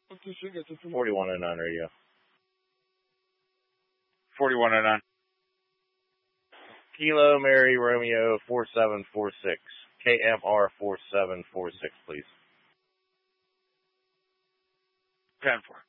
4109 radio. 4109. Kilo Mary Romeo 4746. KMR 4746, please. 10-4.